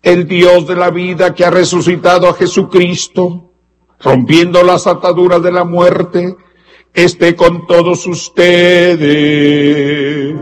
el Dios de la vida que ha resucitado a Jesucristo, rompiendo las ataduras de la muerte, esté con todos ustedes.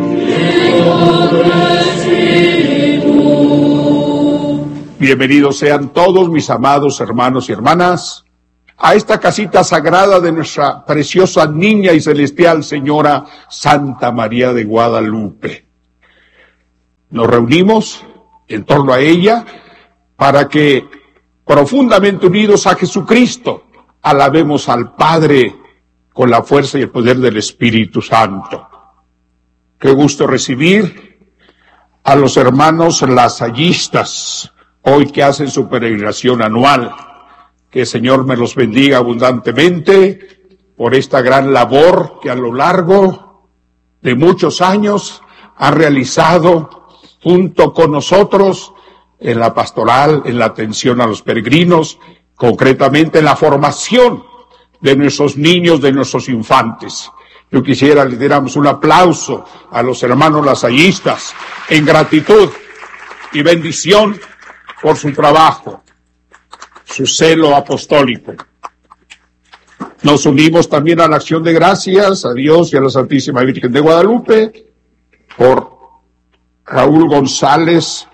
Bienvenidos sean todos mis amados hermanos y hermanas a esta casita sagrada de nuestra preciosa niña y celestial Señora Santa María de Guadalupe. Nos reunimos en torno a ella para que, profundamente unidos a Jesucristo, alabemos al Padre con la fuerza y el poder del Espíritu Santo. Qué gusto recibir a los hermanos lasallistas, hoy que hacen su peregrinación anual. Que el Señor me los bendiga abundantemente por esta gran labor que a lo largo de muchos años ha realizado junto con nosotros en la pastoral, en la atención a los peregrinos, concretamente en la formación de nuestros niños, de nuestros infantes. Yo quisiera le diéramos un aplauso a los hermanos lasallistas en gratitud y bendición por su trabajo, su celo apostólico. Nos unimos también a la acción de gracias a Dios y a la Santísima Virgen de Guadalupe por Raúl González,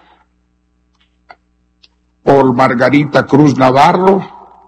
por Margarita Cruz Navarro,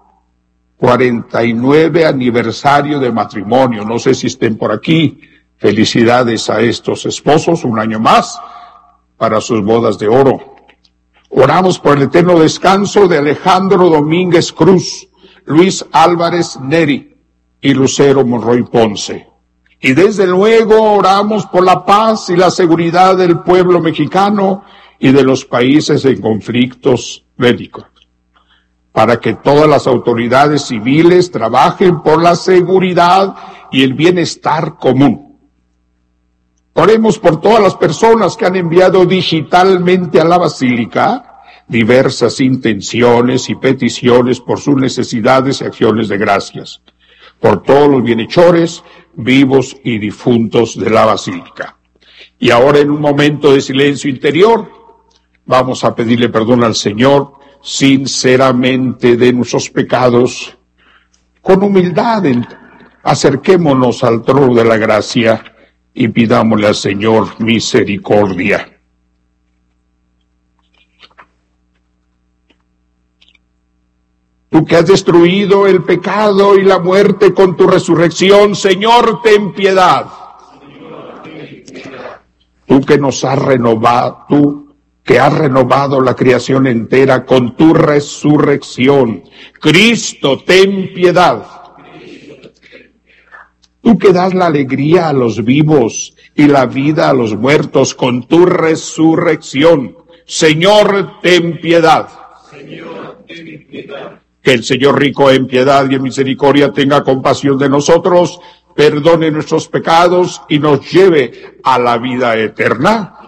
49 aniversario de matrimonio. No sé si estén por aquí. Felicidades a estos esposos, un año más para sus bodas de oro. Oramos por el eterno descanso de Alejandro Domínguez Cruz, Luis Álvarez Neri y Lucero Monroy Ponce. Y desde luego oramos por la paz y la seguridad del pueblo mexicano y de los países en conflictos bélicos, para que todas las autoridades civiles trabajen por la seguridad y el bienestar común. Oremos por todas las personas que han enviado digitalmente a la Basílica diversas intenciones y peticiones por sus necesidades y acciones de gracias, por todos los bienhechores, vivos y difuntos de la Basílica. Y ahora, en un momento de silencio interior, vamos a pedirle perdón al Señor sinceramente de nuestros pecados. Con humildad acerquémonos al trono de la gracia y pidámosle al Señor misericordia. Tú que has destruido el pecado y la muerte con tu resurrección, Señor, ten piedad. Tú que nos has renovado, tú que has renovado la creación entera con tu resurrección, Cristo, ten piedad. Tú que das la alegría a los vivos y la vida a los muertos con tu resurrección, Señor, ten piedad. Señor, ten piedad. Que el Señor rico en piedad y en misericordia tenga compasión de nosotros, perdone nuestros pecados y nos lleve a la vida eterna.